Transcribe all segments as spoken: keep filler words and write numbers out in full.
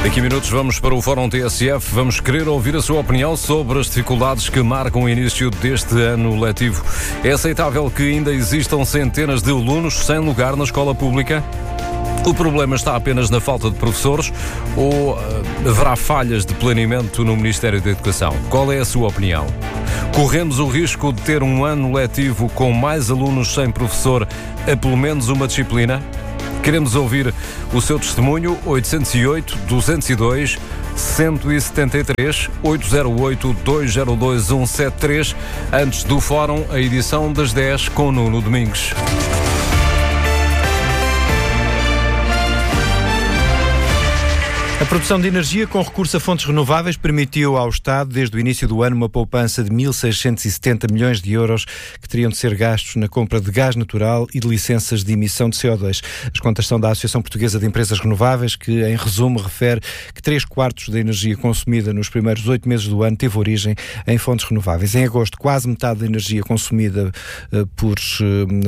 Daqui a minutos vamos para o Fórum T S F. Vamos querer ouvir a sua opinião sobre as dificuldades que marcam o início deste ano letivo. É aceitável que ainda existam centenas de alunos sem lugar na escola pública? O problema está apenas na falta de professores ou uh, haverá falhas de planeamento no Ministério da Educação? Qual é a sua opinião? Corremos o risco de ter um ano letivo com mais alunos sem professor a pelo menos uma disciplina? Queremos ouvir o seu testemunho. Oito zero oito, dois zero dois, um sete três, oito zero oito, dois zero dois, um sete três. Antes do Fórum, a edição das dez com Nuno Domingues. A produção de energia com recurso a fontes renováveis permitiu ao Estado, desde o início do ano, uma poupança de mil seiscentos e setenta milhões de euros que teriam de ser gastos na compra de gás natural e de licenças de emissão de C O dois. As contas são da Associação Portuguesa de Empresas Renováveis, que, em resumo, refere que três quartos da energia consumida nos primeiros oito meses do ano teve origem em fontes renováveis. Em agosto, quase metade da energia consumida uh, por, uh,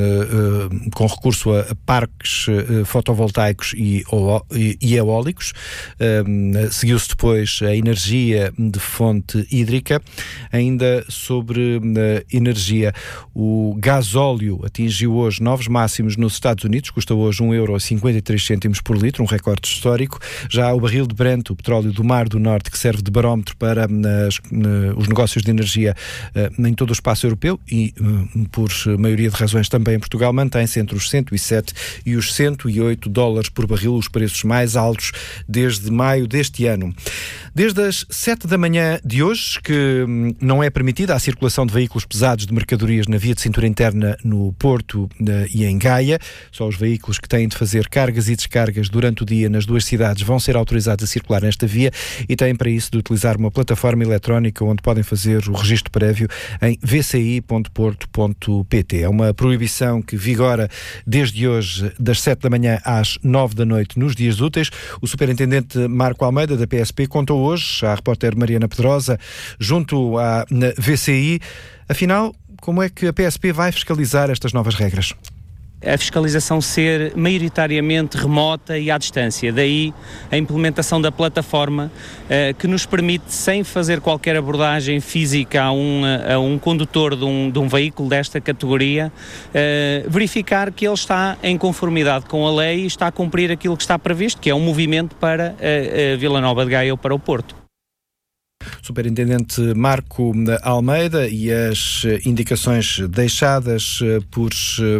uh, com recurso a, a parques uh, fotovoltaicos e, e, e eólicos. Uh, seguiu-se depois a energia de fonte hídrica. Ainda sobre uh, energia, o gasóleo atingiu hoje novos máximos nos Estados Unidos, custa hoje um euro e cinquenta e três cêntimos por litro, um recorde histórico. Já o barril de Brent, o petróleo do Mar do Norte, que serve de barómetro para uh, os negócios de energia uh, em todo o espaço europeu e, uh, por maioria de razões também em Portugal, mantém-se entre os cento e sete e os cento e oito dólares por barril, os preços mais altos desde de maio deste ano. Desde as sete da manhã de hoje, que não é permitida a circulação de veículos pesados de mercadorias na via de cintura interna no Porto e em Gaia. Só os veículos que têm de fazer cargas e descargas durante o dia nas duas cidades vão ser autorizados a circular nesta via e têm para isso de utilizar uma plataforma eletrónica onde podem fazer o registro prévio em v c i ponto porto ponto p t. É uma proibição que vigora desde hoje das sete da manhã às nove da noite nos dias úteis. O superintendente Marco Almeida, da P S P, contou hoje à repórter Mariana Pedrosa, junto à V C I. Afinal, como é que a P S P vai fiscalizar estas novas regras? A fiscalização ser maioritariamente remota e à distância. Daí a implementação da plataforma eh, que nos permite, sem fazer qualquer abordagem física a um, a um condutor de um, de um veículo desta categoria, eh, verificar que ele está em conformidade com a lei e está a cumprir aquilo que está previsto, que é um movimento para a, a Vila Nova de Gaia ou para o Porto. Superintendente Marco Almeida, e as indicações deixadas por,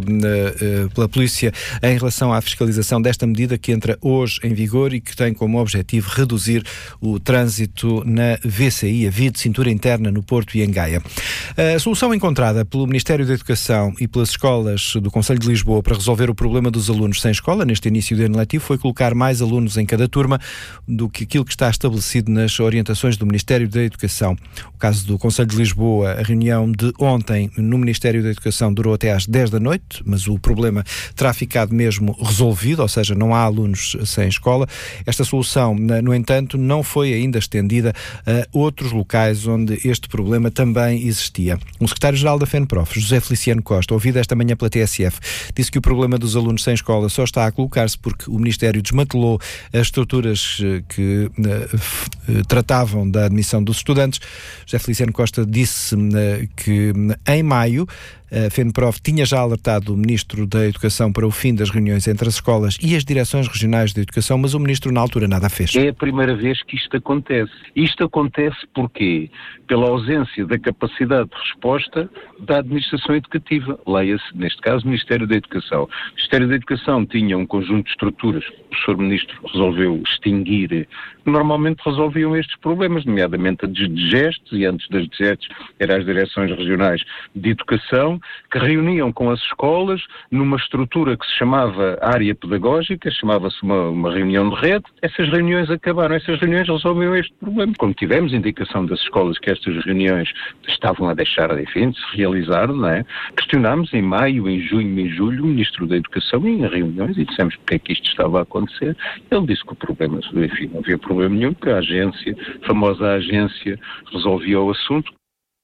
pela Polícia em relação à fiscalização desta medida que entra hoje em vigor e que tem como objetivo reduzir o trânsito na V C I, a via de cintura interna no Porto e em Gaia. A solução encontrada pelo Ministério da Educação e pelas escolas do Concelho de Lisboa para resolver o problema dos alunos sem escola neste início do ano letivo foi colocar mais alunos em cada turma do que aquilo que está estabelecido nas orientações do Ministério da Educação. O caso do Concelho de Lisboa, a reunião de ontem no Ministério da Educação durou até às dez da noite, mas o problema terá ficado mesmo resolvido, ou seja, não há alunos sem escola. Esta solução, no entanto, não foi ainda estendida a outros locais onde este problema também existia. O secretário-geral da FENPROF, José Feliciano Costa, ouvido esta manhã pela T S F, disse que o problema dos alunos sem escola só está a colocar-se porque o Ministério desmantelou as estruturas que uh, tratavam da admissão dos estudantes. José Feliciano Costa disse uh, que em maio a FENPROF tinha já alertado o Ministro da Educação para o fim das reuniões entre as escolas e as direções regionais de educação, mas o Ministro na altura nada fez. É a primeira vez que isto acontece. Isto acontece porquê? Pela ausência da capacidade de resposta da administração educativa. Leia-se, neste caso, o Ministério da Educação. O Ministério da Educação tinha um conjunto de estruturas que o senhor Ministro resolveu extinguir, que normalmente resolviam estes problemas, nomeadamente a de gestos, e antes das gestos eram as direções regionais de educação, que reuniam com as escolas numa estrutura que se chamava área pedagógica, chamava-se uma, uma reunião de rede. Essas reuniões acabaram, essas reuniões resolveram este problema. Como tivemos indicação das escolas que estas reuniões estavam a deixar, enfim, de se realizar, não é? Questionámos em maio, em junho, em julho, o Ministro da Educação em reuniões e dissemos porque é que isto estava a acontecer. Ele disse que o problema, enfim, não havia problema nenhum, que a agência, a famosa agência, resolvia o assunto.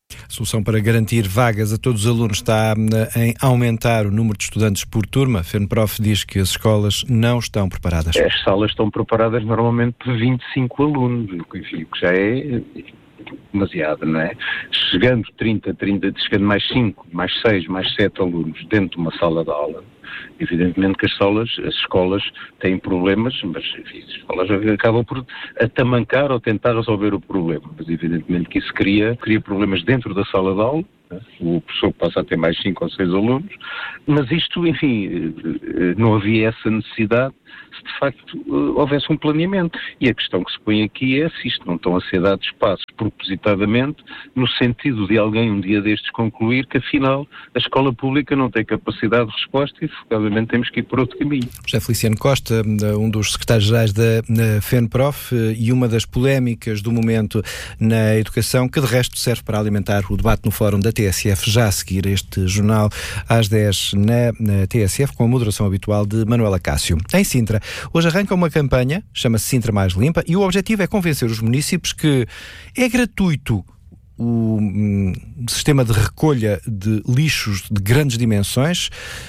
A solução para garantir vagas a todos os alunos está em aumentar o número de estudantes por turma. A FENPROF diz que as escolas não estão preparadas. As salas estão preparadas normalmente de vinte e cinco alunos, o que já é demasiado, não é? Chegando trinta, trinta, chegando mais cinco, mais seis, mais sete alunos dentro de uma sala de aula, evidentemente que as salas, as escolas têm problemas, mas enfim, as escolas acabam por atamancar ou tentar resolver o problema, mas evidentemente que isso cria, cria problemas dentro da sala de aula, né? O professor passa a ter mais cinco ou seis alunos, mas isto, enfim, não havia essa necessidade se de facto houvesse um planeamento. E a questão que se põe aqui é se isto não estão a ser dados espaços propositadamente, no sentido de alguém um dia destes concluir que afinal a escola pública não tem capacidade de resposta e focadamente temos que ir por outro caminho. José Feliciano Costa, um dos secretários-gerais da FENPROF, e uma das polémicas do momento na educação, que de resto serve para alimentar o debate no fórum da T S F, já a seguir este jornal às dez na, na T S F, com a moderação habitual de Manuela Cássio. Em Sintra, hoje arranca uma campanha, chama-se Sintra Mais Limpa, e o objetivo é convencer os municípios que é gratuito o um, sistema de recolha de lixos de grandes dimensões,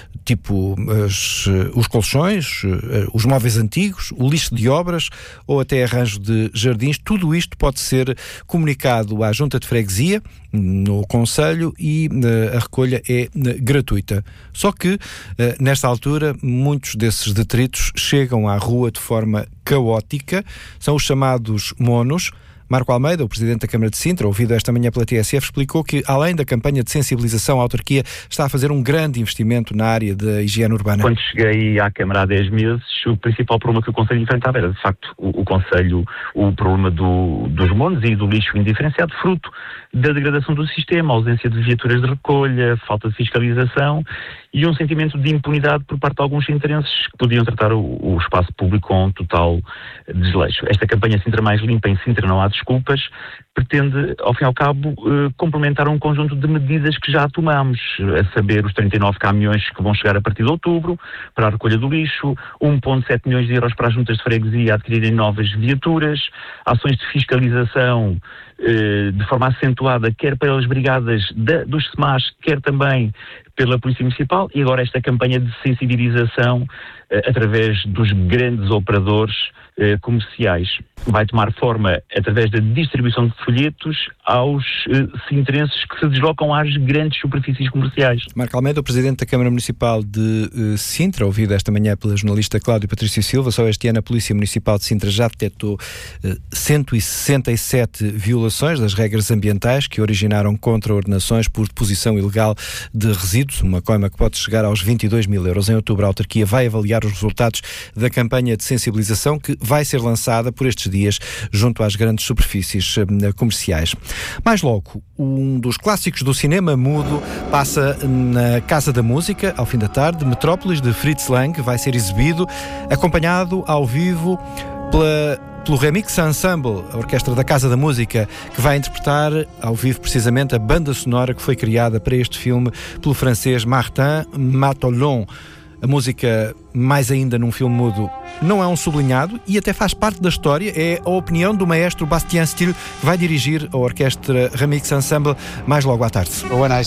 tipo as, os colchões, os móveis antigos, o lixo de obras ou até arranjo de jardins. Tudo isto pode ser comunicado à Junta de Freguesia, no Conselho, e uh, a recolha é uh, gratuita. Só que, uh, nesta altura, muitos desses detritos chegam à rua de forma caótica, são os chamados monos. Marco Almeida, o Presidente da Câmara de Sintra, ouvido esta manhã pela T S F, explicou que, além da campanha de sensibilização, a autarquia está a fazer um grande investimento na área da higiene urbana. Quando cheguei à Câmara há dez meses, o principal problema que o Conselho enfrentava era, de facto, o, o Conselho, o problema do, dos monos e do lixo indiferenciado, fruto da degradação do sistema, ausência de viaturas de recolha, falta de fiscalização e um sentimento de impunidade por parte de alguns sintrenses que podiam tratar o, o espaço público com total desleixo. Esta campanha Sintra Mais Limpa, em Sintra não há desculpas, pretende, ao fim e ao cabo, eh, complementar um conjunto de medidas que já tomamos, a saber, os trinta e nove caminhões que vão chegar a partir de outubro para a recolha do lixo, um vírgula sete milhões de euros para as juntas de freguesia adquirirem novas viaturas, ações de fiscalização eh, de forma acentuada, quer pelas brigadas da, dos S M A S, quer também pela Polícia Municipal, e agora esta campanha de sensibilização eh, através dos grandes operadores eh, comerciais. Vai tomar forma através da distribuição de folhetos aos eh, sintrenses que se deslocam às grandes superfícies comerciais. Marco Almeida, o Presidente da Câmara Municipal de uh, Sintra, ouvido esta manhã pela jornalista Cláudia Patrícia Silva, só este ano a Polícia Municipal de Sintra já detectou uh, cento e sessenta e sete violações das regras ambientais que originaram contraordenações por deposição ilegal de resíduos, uma coima que pode chegar aos vinte e dois mil euros. Em outubro, a autarquia vai avaliar os resultados da campanha de sensibilização que vai ser lançada por estes dias junto às grandes superfícies uh, comerciais. Mais logo, um dos clássicos do cinema mudo passa na Casa da Música, ao fim da tarde. Metrópolis, de Fritz Lang, vai ser exibido, acompanhado ao vivo pela, pelo Remix Ensemble, a orquestra da Casa da Música, que vai interpretar ao vivo precisamente a banda sonora que foi criada para este filme pelo francês Martin Matolon. A música, mais ainda num filme mudo, não é um sublinhado e até faz parte da história. É a opinião do maestro Bastien Steele, que vai dirigir a orquestra Remix Ensemble mais logo à tarde.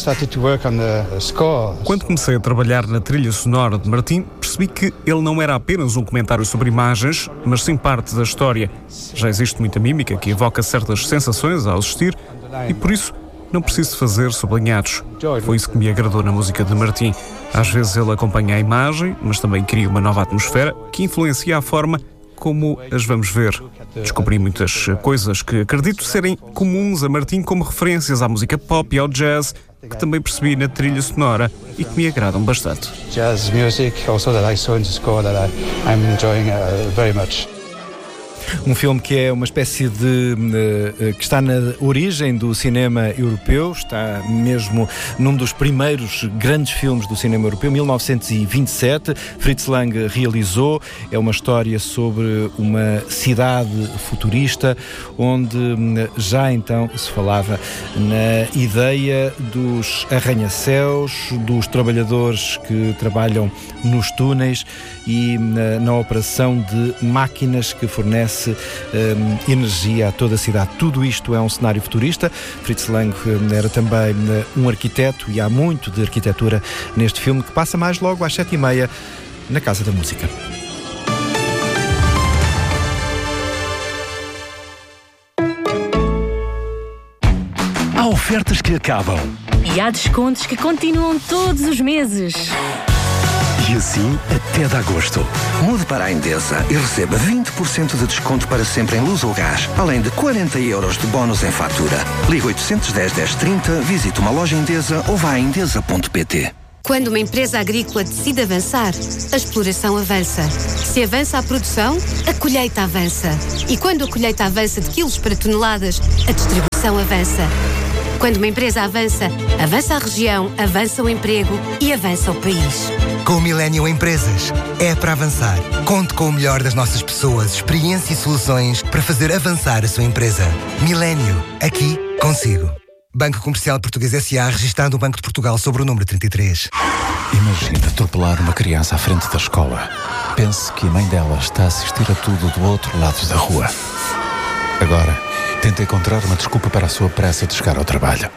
Quando comecei a trabalhar na trilha sonora de Martin, percebi que ele não era apenas um comentário sobre imagens, mas sim parte da história. Já existe muita mímica que evoca certas sensações ao assistir e, por isso, não preciso fazer sublinhados. Foi isso que me agradou na música de Martin. Às vezes ele acompanha a imagem, mas também cria uma nova atmosfera que influencia a forma como as vamos ver. Descobri muitas coisas que acredito serem comuns a Martin, como referências à música pop e ao jazz, que também percebi na trilha sonora e que me agradam bastante. Jazz music also that I saw in the score that I, I'm enjoying uh, very much. Um filme que é uma espécie de... Uh, que está na origem do cinema europeu, está mesmo num dos primeiros grandes filmes do cinema europeu, mil novecentos e vinte e sete, Fritz Lang realizou. É uma história sobre uma cidade futurista, onde já então se falava na ideia dos arranha-céus, dos trabalhadores que trabalham nos túneis e na, na operação de máquinas que fornecem fornece um, energia a toda a cidade. Tudo isto é um cenário futurista. Fritz Lang um, era também um arquiteto e há muito de arquitetura neste filme que passa mais logo às sete e meia na Casa da Música. Há ofertas que acabam. E há descontos que continuam todos os meses. E assim até de agosto. Mude para a Endesa e receba vinte por cento de desconto para sempre em luz ou gás, além de quarenta euros de bónus em fatura. Ligue oitocentos e dez, dez trinta, visite uma loja Endesa ou vá a endesa ponto pt. Quando uma empresa agrícola decide avançar, a exploração avança. Se avança a produção, a colheita avança. E quando a colheita avança de quilos para toneladas, a distribuição avança. Quando uma empresa avança, avança a região, avança o emprego e avança o país. Com o Millennium Empresas, é para avançar. Conte com o melhor das nossas pessoas, experiência e soluções para fazer avançar a sua empresa. Millennium, aqui, consigo. Banco Comercial Português S A, registado no Banco de Portugal sob o número trinta e três. Imagina atropelar uma criança à frente da escola. Pense que a mãe dela está a assistir a tudo do outro lado da rua. Agora, tenta encontrar uma desculpa para a sua pressa de chegar ao trabalho.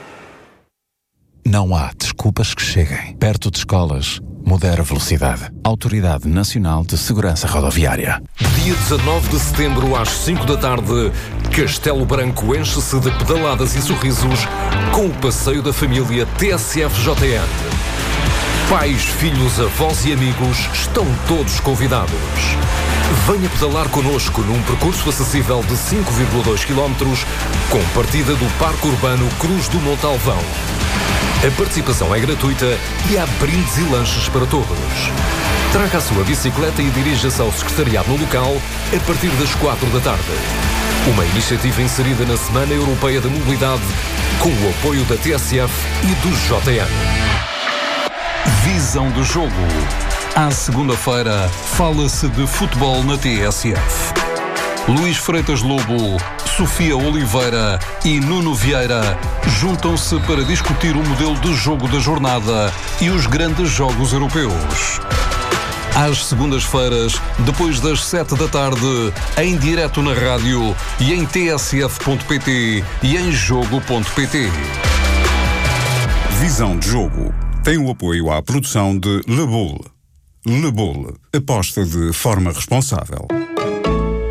Não há desculpas que cheguem. Perto de escolas, modera a velocidade. Autoridade Nacional de Segurança Rodoviária. Dia dezanove de setembro, às cinco da tarde, Castelo Branco enche-se de pedaladas e sorrisos com o passeio da família T S F J N. Pais, filhos, avós e amigos estão todos convidados. Venha pedalar connosco num percurso acessível de cinco vírgula dois quilómetros com partida do Parque Urbano Cruz do Montalvão. A participação é gratuita e há brindes e lanches para todos. Traga a sua bicicleta e dirija-se ao secretariado no local a partir das quatro da tarde. Uma iniciativa inserida na Semana Europeia da Mobilidade com o apoio da T S F e do J N. Visão do jogo. À segunda-feira, fala-se de futebol na T S F. Luís Freitas Lobo, Sofia Oliveira e Nuno Vieira juntam-se para discutir o modelo de jogo da jornada e os grandes jogos europeus. Às segundas-feiras, depois das sete da tarde, em direto na rádio e em t s f ponto p t e em jogo ponto p t. Visão de jogo tem o apoio à produção de Le Boule. Le Boule, aposta de forma responsável.